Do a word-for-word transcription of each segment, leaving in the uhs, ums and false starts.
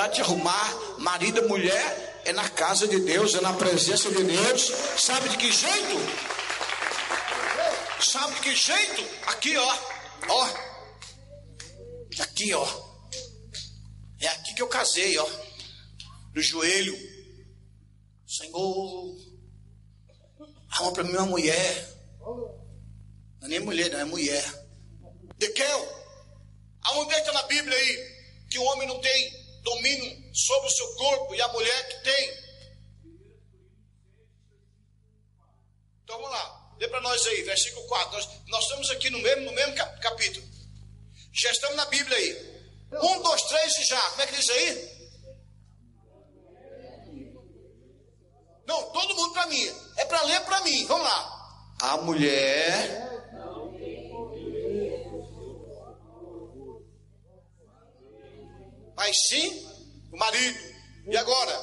oportunidade de arrumar marido e mulher é na casa de Deus, é na presença de Deus. Sabe de que jeito? Sabe de que jeito? Aqui, ó. Ó. Aqui, ó. É aqui que eu casei, ó. No joelho. Senhor, arruma para mim uma mulher. Não é nem mulher, não é mulher. Dequel, aonde é que está na Bíblia aí que o homem não tem domínio sobre o seu corpo e a mulher que tem? Então vamos lá, lê para nós aí, versículo quatro. Nós, nós estamos aqui no mesmo, no mesmo capítulo. Já estamos na Bíblia aí. Um, dois, três e já. Como é que diz aí? Não, todo mundo para mim. É para ler para mim. Vamos lá. A mulher... mas sim o marido. E agora?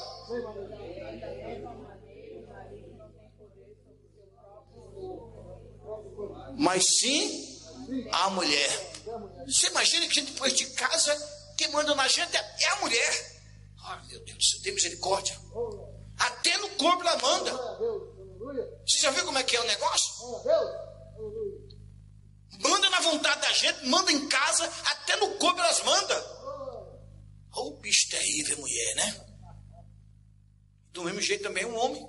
Mas sim a mulher. Você imagina que a gente, depois de casa, quem manda na gente é a mulher. Ai, meu Deus do céu, tem misericórdia. Até no corpo ela manda. Você já viu como é que é o negócio? Manda na vontade da gente, manda em casa, até no corpo elas mandam. Oh, bicho terrível, mulher, né? Do mesmo jeito também um homem.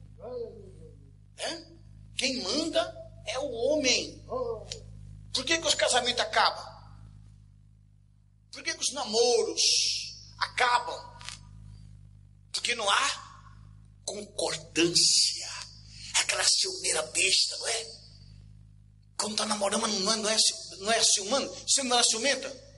É? Quem manda é o homem. Por que que os casamentos acabam? Por que que os namoros acabam? Porque não há concordância. Aquela ciumeira besta, não é? Quando está namorando, não é, não é, não é ciumano? Você não era ciumenta?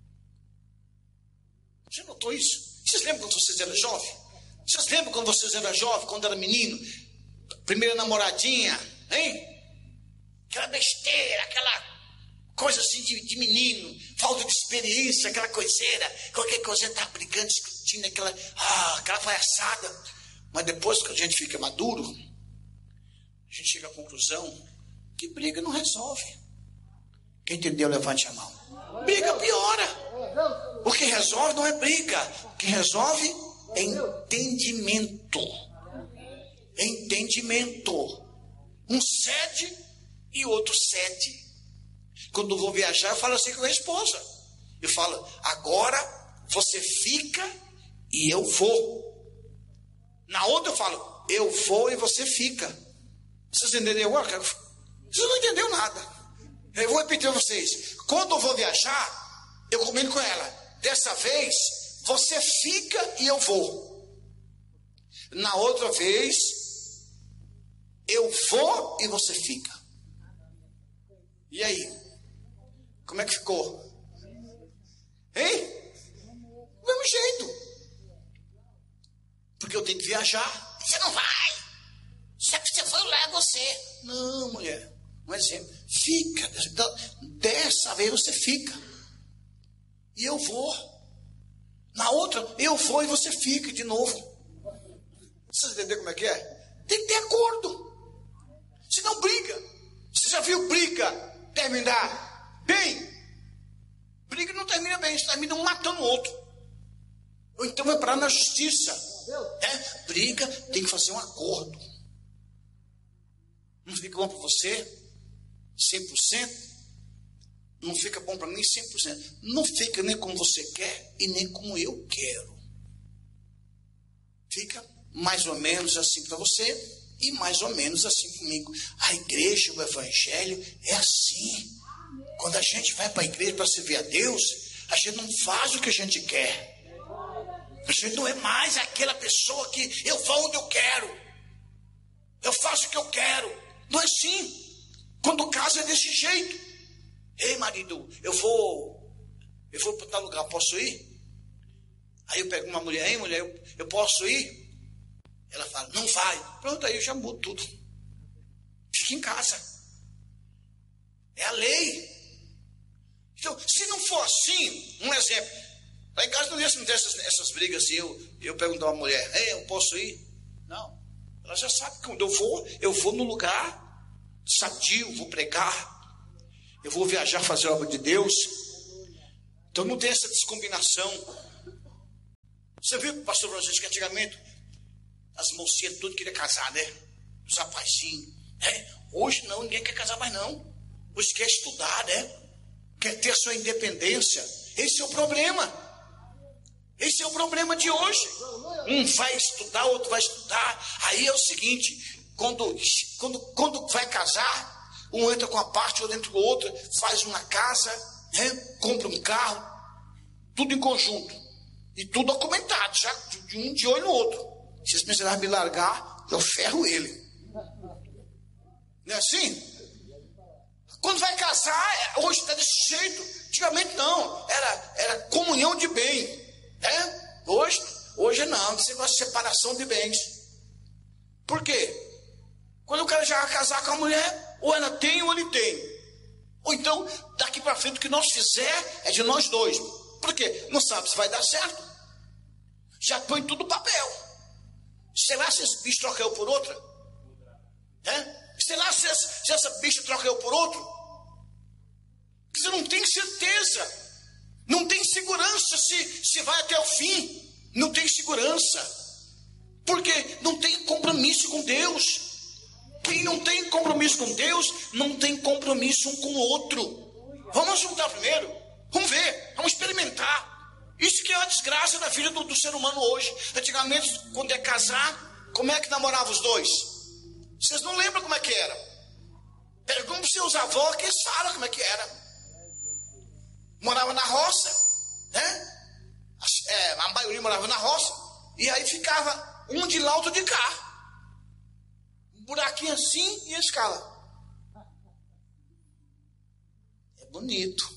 Você notou isso? Vocês lembram quando vocês eram jovens? Vocês lembram quando vocês eram jovens, quando era menino? Primeira namoradinha, hein? Aquela besteira, aquela coisa assim de, de menino, falta de experiência, aquela coiseira, qualquer coisa tá brigando, discutindo, aquela, ah, aquela palhaçada. Mas depois que a gente fica maduro, a gente chega à conclusão que briga não resolve. Quem entendeu, levante a mão. Briga piora. O que resolve não é briga. O que resolve é entendimento. Entendimento. Um cede e outro cede. Quando eu vou viajar, eu falo assim com a minha esposa. Eu falo, agora você fica e eu vou. Na outra eu falo, eu vou e você fica. Vocês entenderam agora? Vocês não entenderam nada. Eu vou repetir para vocês. Quando eu vou viajar, eu combino com ela. Dessa vez, você fica e eu vou. Na outra vez, eu vou e você fica. E aí? Como é que ficou? Hein? Do mesmo jeito. Porque eu tenho que viajar. Você não vai. Se você for lá, é você. Não, mulher. Um exemplo. Fica. Dessa vez você fica. E eu vou. Na outra, eu vou e você fica de novo. Vocês entenderam como é que é? Tem que ter acordo. Senão briga. Você já viu briga terminar bem? Briga não termina bem. Termina um matando o outro. Ou então vai parar na justiça. É? Briga tem que fazer um acordo. Não fica bom para você cem por cento. Não fica bom para mim cem por cento. Não fica nem como você quer e nem como eu quero. Fica mais ou menos assim para você e mais ou menos assim comigo. A igreja, o evangelho é assim. Quando a gente vai para a igreja para servir a Deus, a gente não faz o que a gente quer. A gente não é mais aquela pessoa que eu vou onde eu quero. Eu faço o que eu quero. Não é assim. Quando casa é desse jeito. Ei, marido, eu vou eu vou para tal lugar, posso ir? Aí eu pego uma mulher, hein, mulher, eu, eu posso ir? Ela fala, não vai. Pronto, aí eu já mudo tudo. Fica em casa. É a lei. Então, se não for assim, um exemplo. Lá em casa não tem essas, essas brigas assim, eu, eu pergunto a uma mulher, ei, eu posso ir? Não. Ela já sabe que quando eu vou, eu vou no lugar sadio, vou pregar. Eu vou viajar, fazer a obra de Deus. Então não tem essa descombinação. Você viu, pastor Francisco, que antigamente as mocinhas tudo queriam casar, né? Os rapazinhos. É, hoje não, ninguém quer casar mais não. Hoje quer estudar, né? Quer ter a sua independência. Esse é o problema. Esse é o problema de hoje. Um vai estudar, outro vai estudar. Aí é o seguinte, quando, quando, quando vai casar, um entra com a parte, outro entra com a outra, faz uma casa, né? Compra um carro, tudo em conjunto. E tudo documentado, já de um de olho no outro. Se esse mensageiro me largar, eu ferro ele. Não é assim? Quando vai casar, hoje está desse jeito. Antigamente não, era, era comunhão de bem. Né? Hoje, hoje não, esse negócio de separação de bens. Por quê? Quando o cara já vai casar com a mulher, ou ela tem ou ele tem. Ou então, daqui para frente, o que nós fizer é de nós dois. Por quê? Não sabe se vai dar certo. Já põe tudo no papel. Será se esse bicho troca eu por outra? É? Será se essa, se essa bicha troca eu por outro? Você não tem certeza. Não tem segurança se, se vai até o fim. Não tem segurança. Porque não tem compromisso com Deus. Quem não tem compromisso com Deus, não tem compromisso um com o outro. Vamos juntar primeiro. Vamos ver. Vamos experimentar. Isso que é a desgraça da vida do, do ser humano hoje. Antigamente, quando é casar, como é que namorava os dois? Vocês não lembram como é que era? Pergunta para os seus avós que eles falam como é que era. Morava na roça, né? É, a maioria morava na roça. E aí ficava um de lá, outro de cá. Um buraquinho assim e a escala. É bonito.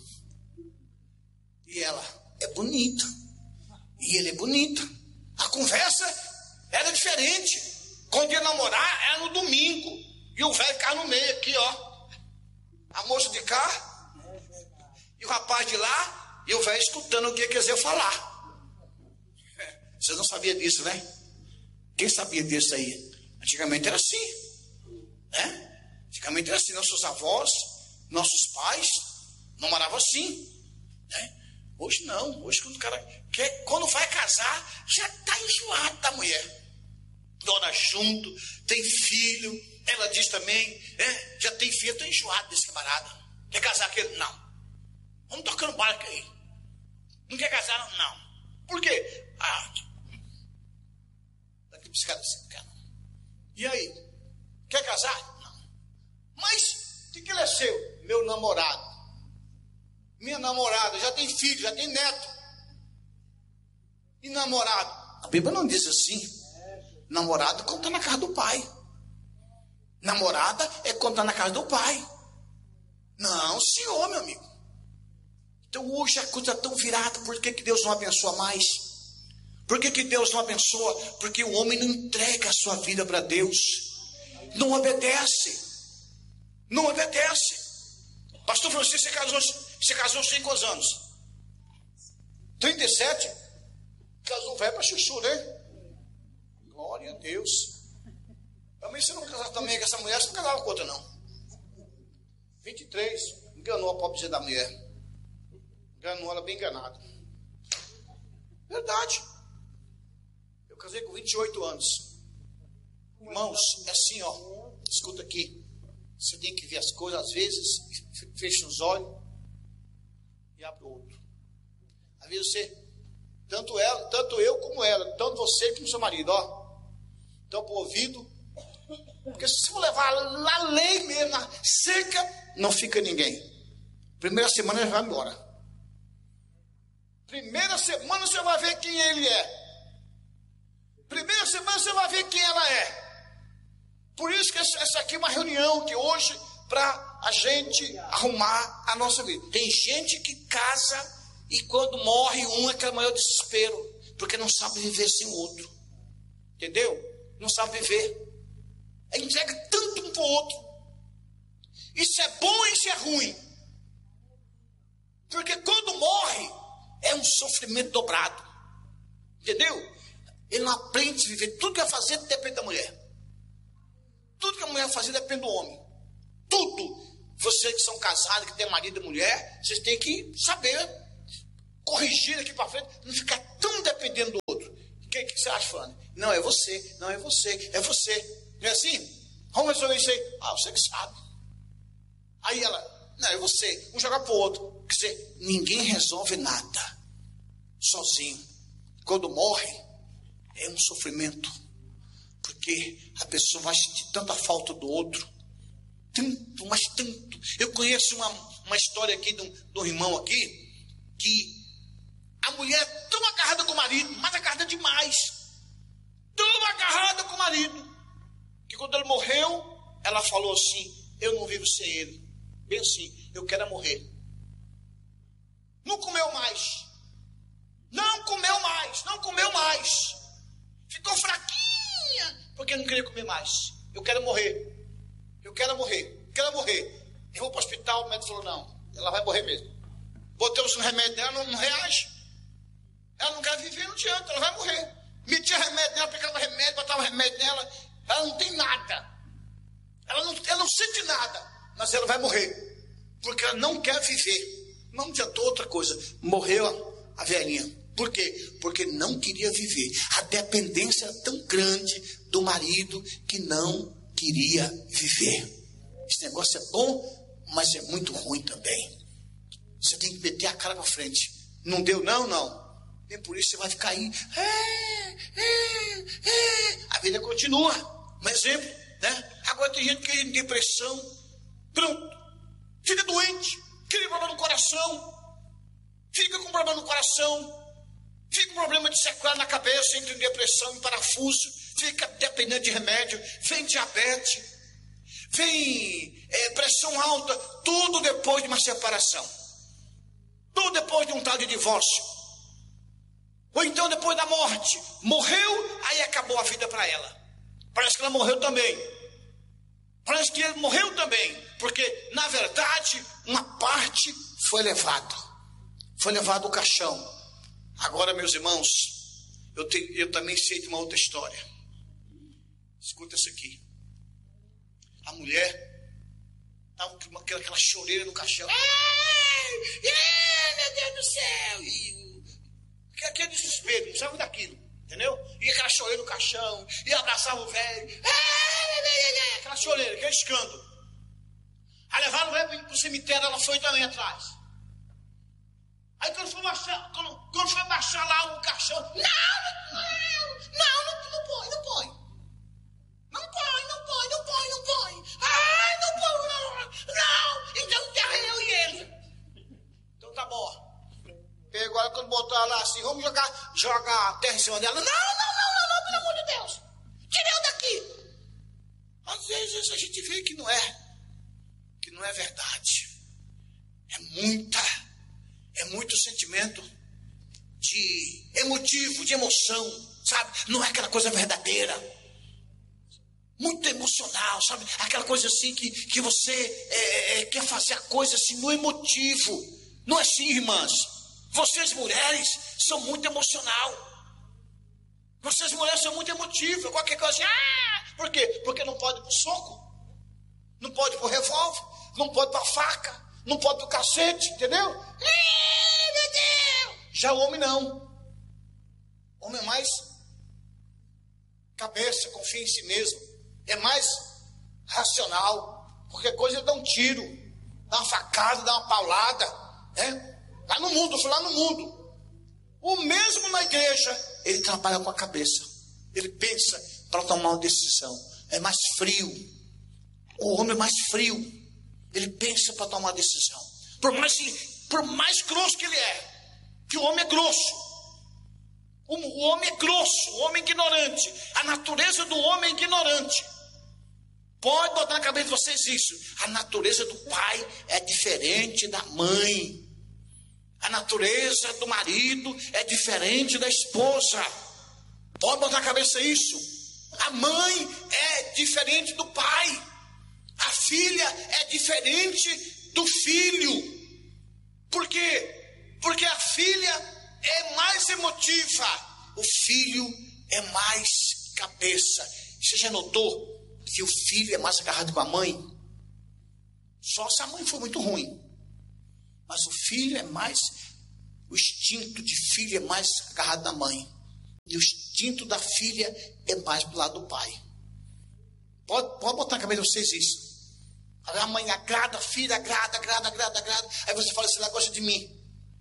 E ela é bonita. E ele é bonito. A conversa era diferente. Quando ia namorar, era no domingo. E o velho ficava no meio aqui, ó. A moça de cá. E o rapaz de lá, e o velho escutando o que quer dizer falar. Vocês não sabiam disso, né? Quem sabia disso aí? Antigamente era assim, né? Antigamente era assim, nossos avós, nossos pais, não moravam assim, né? Hoje não, hoje quando o cara quer, quando vai casar, já está enjoado da mulher. Dona junto, tem filho, ela diz também, é, já tem filho, está enjoado desse camarada. Quer casar com ele? Não. Vamos tocando barco aí. Não quer casar? Não. Por quê? Ah, daqui para esse cara assim, cara. E aí? Quer casar? Não. Mas, o que, que ele é seu? Meu namorado. Minha namorada, já tem filho, já tem neto. E namorado? A Bíblia não diz assim. Namorado conta na casa do pai. Namorada é contar na casa do pai. Não, senhor, meu amigo. Então hoje a coisa está tão virada. Por que, que Deus não abençoa mais? Por que, que Deus não abençoa? Porque o homem não entrega a sua vida para Deus. Não obedece. Não obedece. Pastor Francisco, você casou, você casou sem quantos anos? trinta e sete? Casou velho para chuchu, né? Glória a Deus. Também você não casava também com essa mulher, você não casava com outra não. vinte e três, enganou a pobrezinha da mulher. Enganou ela bem enganada. Verdade. Eu casei com vinte e oito anos. Irmãos, é assim, ó. Escuta aqui. Você tem que ver as coisas, às vezes, fecha os olhos e abre o outro. Às vezes você, tanto ela, tanto eu como ela, tanto você como seu marido, ó. Então, pro ouvido. Porque se você for levar na lei mesmo, na seca, não fica ninguém. Primeira semana ele vai embora. Primeira semana você vai ver quem ele é. Primeira semana você vai ver quem ela é. Por isso que essa aqui é uma reunião que hoje, para a gente arrumar a nossa vida. Tem gente que casa e quando morre um é aquele maior desespero. Porque não sabe viver sem o outro. Entendeu? Não sabe viver. Aí entrega tanto um para o outro. Isso é bom e isso é ruim. Porque quando morre, é um sofrimento dobrado. Entendeu? Ele não aprende a viver. Tudo que vai fazer depende da mulher. Tudo que a mulher vai fazer depende do homem. Tudo. Vocês que são casados, que têm marido e mulher, vocês têm que saber corrigir aqui para frente, não ficar tão dependendo do outro. que você acha, fulano? Não, é você, não, é você, é você. Não é assim? Vamos resolver isso aí. Ah, você que sabe. Aí ela, não, é você. Um jogar para o outro. Quer dizer, ninguém resolve nada sozinho. Quando morre, é um sofrimento. Porque a pessoa vai sentir tanta falta do outro. Tanto, mas tanto. Eu conheço uma, uma história aqui de um, de um irmão aqui, que a mulher é tão agarrada com o marido, mas agarrada demais. Tão agarrada com o marido, que quando ele morreu, ela falou assim, eu não vivo sem ele. Bem assim, eu quero morrer. Não comeu mais. Não comeu mais, não comeu mais. Ficou fraquinha, porque não queria comer mais. Eu quero morrer. Eu quero morrer, eu quero morrer. Eu vou para o hospital, o médico falou, não, ela vai morrer mesmo. Botei os remédios dela, não, não reage. Ela não quer viver, não adianta, ela vai morrer. Metia remédio nela, pegava remédio, botava remédio nela. Ela não tem nada. Ela não, ela não sente nada, mas ela vai morrer. Porque ela não quer viver. Não adiantou outra coisa. Morreu a, a velhinha. Por quê? Porque não queria viver. A dependência era tão grande do marido que não queria viver. Esse negócio é bom, mas é muito ruim também. Você tem que meter a cara para frente. Não deu não, não. E por isso você vai ficar aí. É, é, é. A vida continua. Um exemplo, né? Agora tem gente que tem depressão. Pronto. Fica doente. Cria problema no coração. Fica com problema no coração. Fica com problema de sequela na cabeça, entra em depressão, em parafuso. Fica dependendo de remédio. Vem diabetes. Vem é, pressão alta. Tudo depois de uma separação. Tudo depois de um tal de divórcio. Ou então depois da morte. Morreu, aí acabou a vida para ela. Parece que ela morreu também. Parece que ele morreu também. Porque, na verdade, uma parte foi levada. Foi levado o caixão. Agora, meus irmãos, eu, te, eu também sei de uma outra história. Escuta isso aqui. A mulher estava com aquela, aquela choreira no caixão. Ai, ai, meu Deus do céu! E aquele desespero, não sabe daquilo, entendeu? E aquela choreira no caixão, e abraçava o velho. Ai, aquela choreira, aquele escândalo. Aí levaram o velho para o cemitério, ela foi também atrás. Aí quando foi baixar, quando, quando foi baixar lá o caixão, não, não, não, não, não põe, não põe. Não põe, não põe, não põe, não põe. Ai, não põe, não, não. Então enterra eu e ele. Então tá bom. Pegou ela, quando botou ela lá assim, vamos jogar, jogar a terra em cima dela. Não, não, não, não, não, pelo amor de Deus. Tira eu daqui. Às vezes a gente vê que não é, que não é verdade. É muita, é muito sentimento de emotivo, de emoção, sabe? Não é aquela coisa verdadeira. Muito emocional, sabe? Aquela coisa assim que, que você é, é, quer fazer a coisa assim no emotivo. Não é assim, irmãs? Vocês mulheres são muito emocional. Vocês mulheres são muito emotivas. Qualquer coisa assim, ah! Por quê? Porque não pode ir pro soco. Não pode ir pro revólver. Não pode ir pra faca. Não pode ir pro cacete, entendeu? Ah, meu Deus! Já o homem não. O homem é mais cabeça, confia em si mesmo. É mais racional. Qualquer coisa ele dá um tiro, dá uma facada, dá uma paulada, né? Lá no mundo, eu fui lá no mundo. O mesmo na igreja, ele trabalha com a cabeça. Ele pensa para tomar uma decisão. É mais frio. O homem é mais frio. Ele pensa para tomar uma decisão. Por mais, por mais grosso que ele é, que o homem é grosso. O, o homem é grosso, o homem é ignorante. A natureza do homem é ignorante. Pode botar na cabeça de vocês isso. A natureza do pai é diferente da mãe. A natureza do marido é diferente da esposa. Pode botar na cabeça isso. A mãe é diferente do pai. A filha é diferente do filho. Por quê? Porque a filha é mais emotiva. O filho é mais cabeça. Você já notou que o filho é mais agarrado com a mãe? Só se a mãe for muito ruim. Mas o filho é mais, o instinto de filho é mais agarrado na mãe. E o instinto da filha é mais pro lado do pai. Pode, pode botar na cabeça de vocês isso. A mãe agrada, a filha agrada, agrada, agrada, agrada. Aí você fala assim, ela gosta de mim.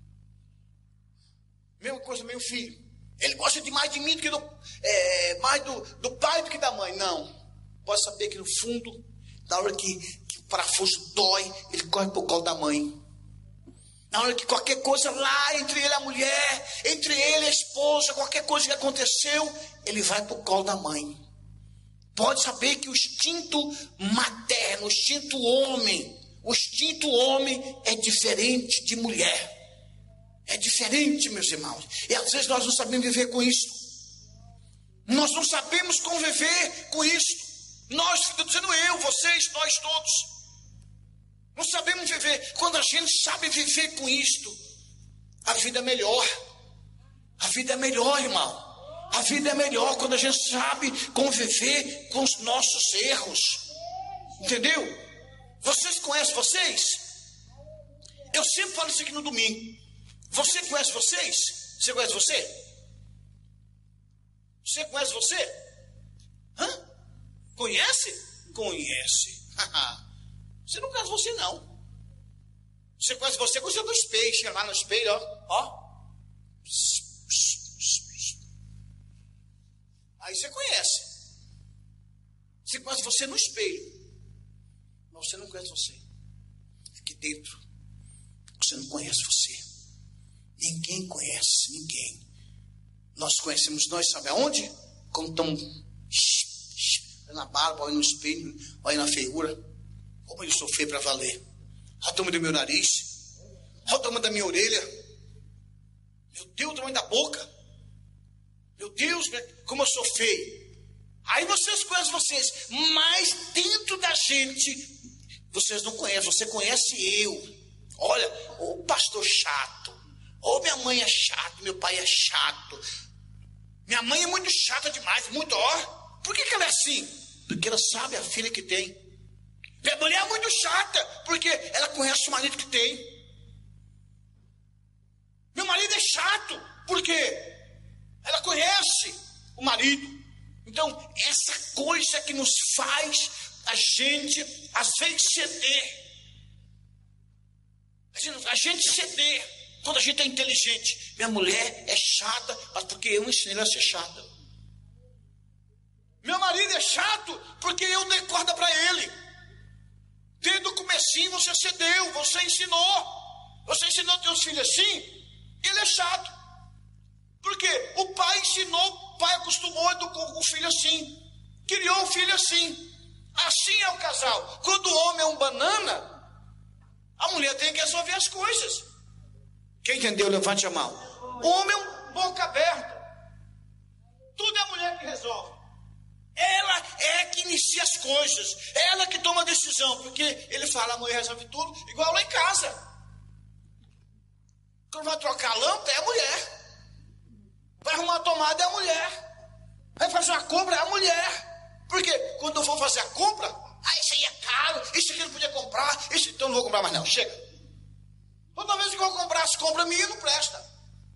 Mesma coisa, meu filho. Ele gosta de mais de mim do que do, é, mais do, do pai do que da mãe. Não. Pode saber que no fundo, na hora que, que o parafuso dói, ele corre pro colo da mãe. Na hora que qualquer coisa lá, entre ele e a mulher, entre ele e a esposa, qualquer coisa que aconteceu, ele vai pro colo da mãe. Pode saber que o instinto materno, o instinto homem, o instinto homem é diferente de mulher. É diferente, meus irmãos. E às vezes nós não sabemos viver com isso. Nós não sabemos conviver com isso. Nós, estou dizendo eu, vocês, nós todos. Não sabemos viver. Quando a gente sabe viver com isto, a vida é melhor. A vida é melhor, irmão. A vida é melhor quando a gente sabe conviver com os nossos erros. Entendeu? Vocês conhecem vocês? Eu sempre falo isso aqui no domingo. Você conhece vocês? Você conhece você? Você conhece você? Hã? Conhece? Conhece. Você não conhece você, não. Você conhece você quando você é do espelho. Chega lá no espelho, ó. ó. Aí você conhece. Você conhece você no espelho. Mas você não conhece você. Aqui dentro, você não conhece você. Ninguém conhece ninguém. Nós conhecemos nós, sabe aonde? Quando estamos na barba, olha no espelho, olha na feiura. Como eu sou feio para valer. Olha o tamanho do meu nariz. Olha o tamanho da minha orelha. Meu Deus, o tamanho da boca. Meu Deus, como eu sou feio. Aí vocês conhecem vocês. Mas dentro da gente, vocês não conhecem. Você conhece eu. Olha, o pastor chato. Ou minha mãe é chata, meu pai é chato. Minha mãe é muito chata demais, muito ó. Por que, que ela é assim? Porque ela sabe a filha que tem. Minha mulher é muito chata, porque ela conhece o marido que tem. Meu marido é chato, porque ela conhece o marido. Então, essa coisa que nos faz a gente, às vezes, ceder. A gente, a gente ceder. Quando a gente é inteligente. Minha mulher é chata, mas porque eu ensinei ela a ser chata. Meu marido é chato, porque eu dei corda para ele. Desde o comecinho você cedeu, você ensinou. Você ensinou teus filhos assim, ele é chato. Porque o pai ensinou, o pai acostumou, educou o filho assim. Criou o filho assim. Assim é o casal. Quando o homem é um banana, a mulher tem que resolver as coisas. Quem entendeu, levante a mão. O homem é um boca aberta. Tudo é a mulher que resolve. Ela é que inicia as coisas. Ela que toma a decisão. Porque ele fala, a mulher resolve tudo, igual lá em casa. Quando vai trocar a lâmpada, é a mulher. Vai arrumar a tomada, é a mulher. Vai fazer uma compra, é a mulher. Porque quando eu for fazer a compra, ah, isso aí é caro, isso aqui eu não podia comprar, isso então eu não vou comprar mais não, chega. Toda vez que eu vou comprar as compras minhas, não presta.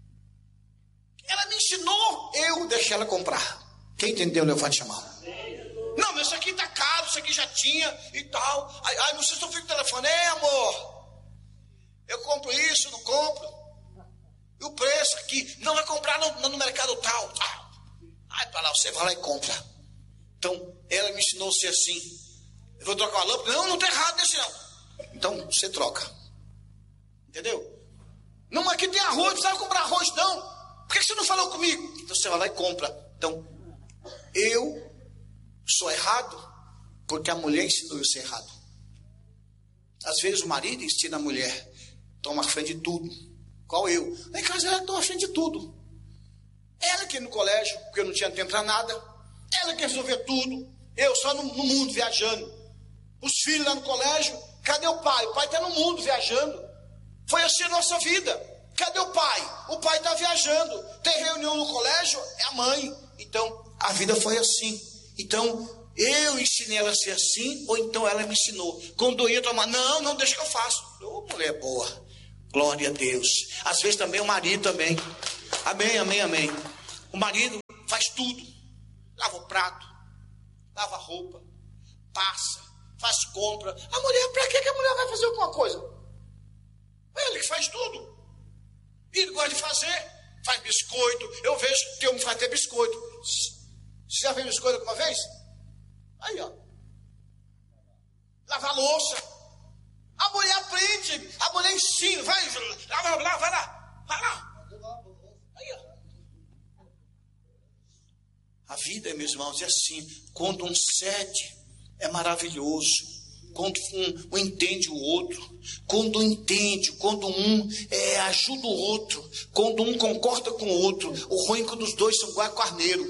Ela me ensinou, eu deixei ela comprar. Quem entendeu, levante a mão. Não, mas isso aqui tá caro, isso aqui já tinha e tal. Aí, aí vocês estão ficando telefone, é amor, eu compro isso, não compro. E o preço aqui, não vai comprar no, no mercado tal. Ah, aí para lá, você vai lá e compra. Então, ela me ensinou a ser assim. Eu vou trocar uma lâmpada? Não, não tá errado desse não. Então, você troca. Entendeu? Não, aqui tem arroz, não precisa comprar arroz não. Por que você não falou comigo? Então você vai lá e compra. Então, eu sou errado porque a mulher ensinou eu a ser errado. Às vezes o marido ensina a mulher, toma a frente de tudo. Qual eu? Lá em casa ela toma a frente de tudo. Ela que ia no colégio, porque eu não tinha tempo para nada. Ela que resolvia tudo. Eu só no, no mundo viajando. Os filhos lá no colégio, cadê o pai? O pai está no mundo viajando. Foi assim a nossa vida. Cadê o pai? O pai está viajando. Tem reunião no colégio, é a mãe. Então, a vida foi assim. Então, eu ensinei ela a ser assim, ou então ela me ensinou. Quando eu ia tomar, não, não, deixa que eu faço. Ô, mulher boa. Glória a Deus. Às vezes também o marido também. Amém, amém, amém. O marido faz tudo. Lava o prato, lava a roupa, passa, faz compra. A mulher, para que a mulher vai fazer alguma coisa? É ele que faz tudo. E ele gosta de fazer, faz biscoito. Eu vejo que eu faz até biscoito. Você já fez biscoito alguma vez? Aí, ó. Lavar louça. A mulher aprende, a mulher ensina. Vai, vai lá, vai lá, vai lá. Aí, ó. A vida, meus irmãos, é assim. Quando um cede, é maravilhoso. Quando um, um entende o outro. Quando um entende, quando um é, ajuda o outro. Quando um concorda com o outro. O ruim é quando os dois são igual a carneiro.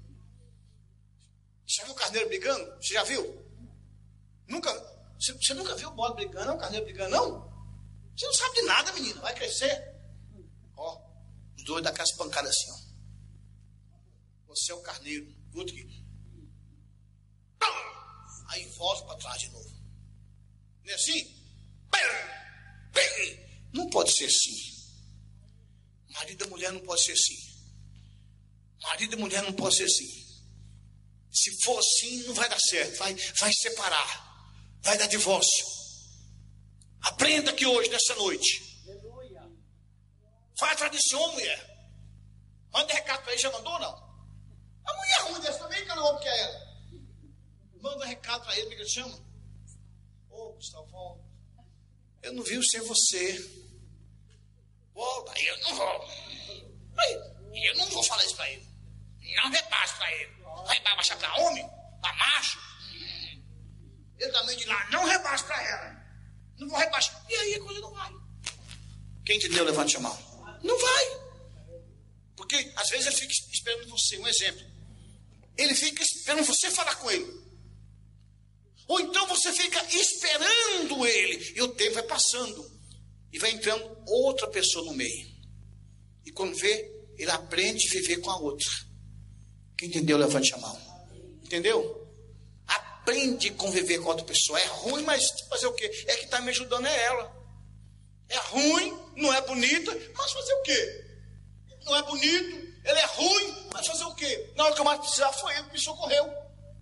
Já viu o carneiro brigando? Você já viu? Nunca, você, você nunca viu o bode brigando, não? O carneiro brigando, não? Você não sabe de nada, menina. Vai crescer. Ó, os dois dão aquelas pancadas assim, ó. Você é o carneiro. Outro aqui. Aí volta para trás de novo. Não é assim? Não pode ser assim. Marido e mulher não pode ser assim. Marido e mulher não pode ser assim. Se for assim, não vai dar certo. Vai, vai separar. Vai dar divórcio. Aprenda aqui hoje, nessa noite. Vai atrás desse homem, mulher. Manda recado para ele. Já mandou ou não? A mulher ruim dessa também, que é o homem que é ela. Manda um recado para ele, como é que ele chama? Ô, oh, Gustavo, eu não vi sem você. Volta, eu não vou. Aí, eu não vou falar isso para ele. Não repasse para ele. Vai baixar para homem, para macho. Ele também de lá, não repasse para ela. Não vou rebaixar. E aí a coisa não vai. Quem entendeu, levante a mão. Não vai. Porque às vezes ele fica esperando você. Um exemplo. Ele fica esperando você falar com ele. Ou então você fica esperando ele. E o tempo vai passando. E vai entrando outra pessoa no meio. E quando vê, ele aprende a viver com a outra. Quem entendeu, levante a mão. Entendeu? Aprende a conviver com outra pessoa. É ruim, mas fazer o quê? É que está me ajudando é ela. É ruim, não é bonita, mas fazer o quê? Não é bonito, ele é ruim, mas fazer o quê? Na hora que eu mais precisava foi ele que me socorreu.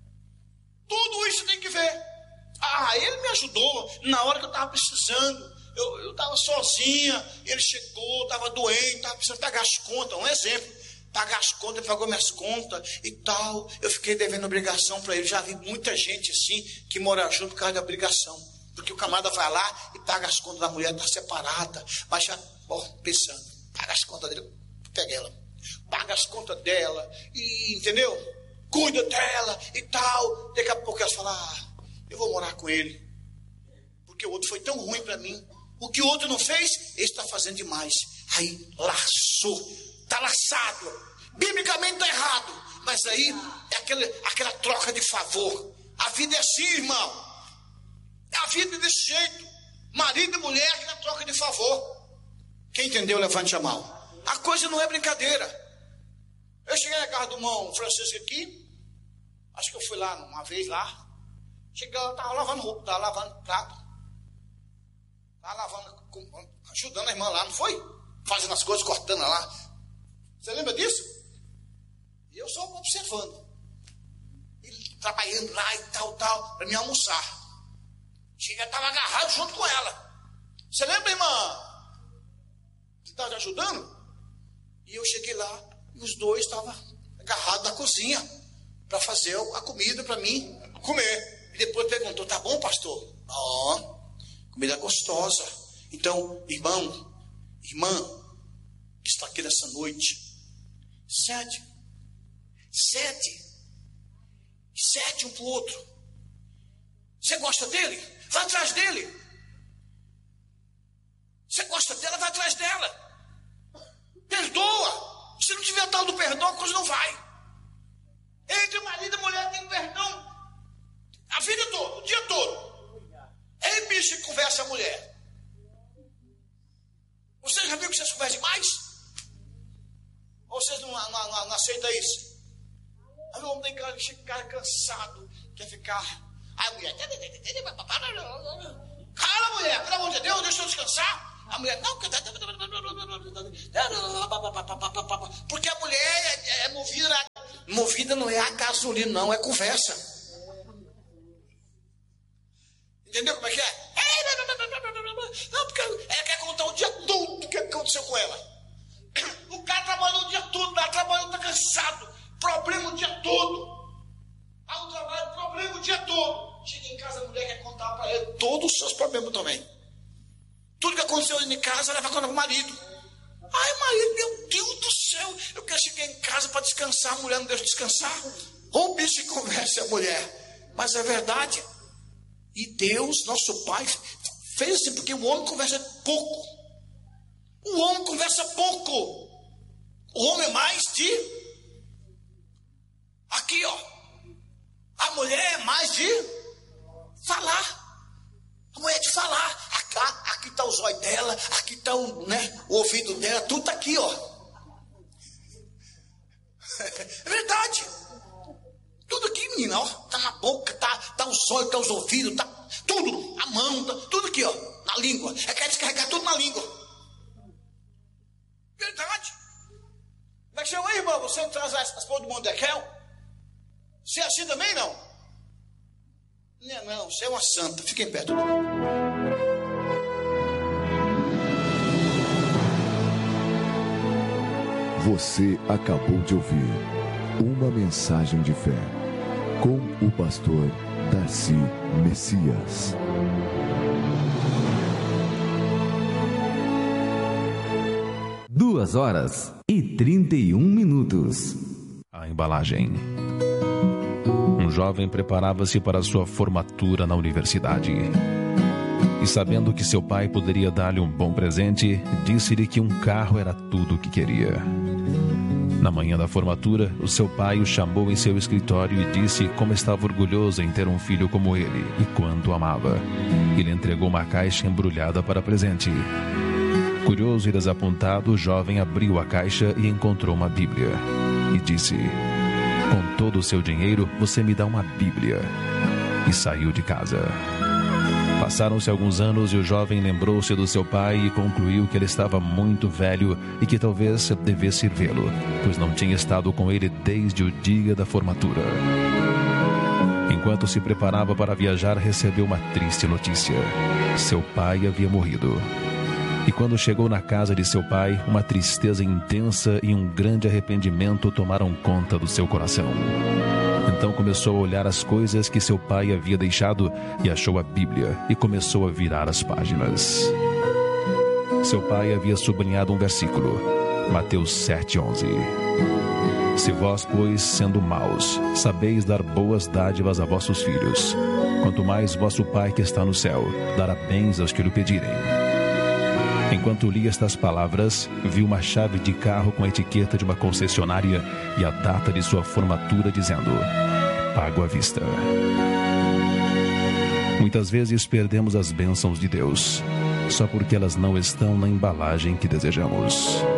Tudo isso tem que ver. Ah, ele me ajudou na hora que eu estava precisando. Eu estava sozinha, ele chegou, estava doente, estava precisando pagar as contas. Um exemplo, pagar as contas, ele pagou minhas contas e tal. Eu fiquei devendo obrigação para ele. Já vi muita gente assim que mora junto por causa da obrigação. Porque o camarada vai lá e paga as contas da mulher, está separada. Mas já, ó, pensando, paga as contas dele, pega ela, paga as contas dela, e entendeu? Cuida dela e tal. Daqui a pouco ela fala, ah, eu vou morar com ele. Porque o outro foi tão ruim para mim. O que o outro não fez, ele está fazendo demais. Aí laçou, está laçado. Biblicamente está errado. Mas aí é aquele, aquela troca de favor. A vida é assim, irmão. A vida é desse jeito. Marido e mulher, aquela troca de favor. Quem entendeu, levante a mão. A coisa não é brincadeira. Eu cheguei na casa do irmão Francisco aqui. Acho que eu fui lá uma vez lá. Cheguei lá, estava lavando roupa, estava lavando prato. Estava lavando, ajudando a irmã lá, não foi? Fazendo as coisas, cortando lá. Você lembra disso? E eu só observando. Ele trabalhando lá e tal, tal, para me almoçar. Cheguei, estava agarrado junto com ela. Você lembra, irmã? Você estava ajudando? E eu cheguei lá e os dois estavam agarrados na cozinha para fazer a comida para mim comer. E depois perguntou, tá bom, pastor? Ó, comida gostosa. Então, irmão, irmã, que está aqui nessa noite, cede, cede, cede um para o outro. Você gosta dele? Vai atrás dele. Você gosta dela? Vai atrás dela. Perdoa. Se não tiver tal do perdão, a coisa não vai. Entre marido e mulher tem perdão a vida toda, o dia todo. Ei, bicho, que conversa a mulher. Você já viu que vocês conversam demais? Ou vocês não, não, não, não aceitam isso? Aí o homem tem cara que ficar cansado, quer ficar. Aí a mulher, cala, mulher, pelo amor de Deus, deixa eu descansar. A mulher, não, porque a mulher é, é movida Movida não é a gasolina, não, é conversa. Entendeu como é que é? Não, porque ela quer contar o dia todo o que aconteceu com ela. O cara trabalhou o dia todo, ela trabalhou, tá cansado. Problema o dia todo. Há um trabalho, problema o dia todo. Chega em casa, a mulher quer contar para ele todos os seus problemas também. Tudo que aconteceu em casa, ela vai contar para o marido. Ai, marido, meu Deus do céu, eu quero chegar em casa para descansar, a mulher não deixa descansar. Ou o bicho que conversa é a mulher. Mas é verdade. E Deus, nosso Pai, fez assim, porque o homem conversa pouco. O homem conversa pouco. O homem é mais de... Aqui, ó. A mulher é mais de falar. A mulher é de falar. Aqui, aqui está os olhos dela, aqui está o, né, o ouvido dela, tudo está aqui, ó. É verdade. Tudo aqui, menina, ó. Está na boca, está tá os olhos, está os ouvidos, está tudo. A mão, tá, tudo aqui, ó. Na língua. É quer descarregar tudo na língua. Verdade. Como é que chama aí, irmão? Você não traz as, as coisas do mundo de Ekel? Você é assim também, não? Não é não, você é uma santa. Fica em pé, tudo. Você acabou de ouvir uma mensagem de fé com o pastor Darcy Messias. Duas horas e trinta e um minutos. A embalagem. Um jovem preparava-se para sua formatura na universidade. E sabendo que seu pai poderia dar-lhe um bom presente, disse-lhe que um carro era tudo o que queria. Na manhã da formatura, o seu pai o chamou em seu escritório e disse como estava orgulhoso em ter um filho como ele e quanto amava. Ele entregou uma caixa embrulhada para presente. Curioso e desapontado, o jovem abriu a caixa e encontrou uma Bíblia. E disse: com todo o seu dinheiro, você me dá uma Bíblia. E saiu de casa. Passaram-se alguns anos e o jovem lembrou-se do seu pai e concluiu que ele estava muito velho e que talvez devesse vê-lo, pois não tinha estado com ele desde o dia da formatura. Enquanto se preparava para viajar, recebeu uma triste notícia. Seu pai havia morrido. E quando chegou na casa de seu pai, uma tristeza intensa e um grande arrependimento tomaram conta do seu coração. Então começou a olhar as coisas que seu pai havia deixado e achou a Bíblia e começou a virar as páginas. Seu pai havia sublinhado um versículo, Mateus sete, onze. Se vós, pois, sendo maus, sabeis dar boas dádivas a vossos filhos, quanto mais vosso Pai que está no céu dará bens aos que lhe pedirem. Enquanto lia estas palavras, vi uma chave de carro com a etiqueta de uma concessionária e a data de sua formatura dizendo: pago à vista. Muitas vezes perdemos as bênçãos de Deus, só porque elas não estão na embalagem que desejamos.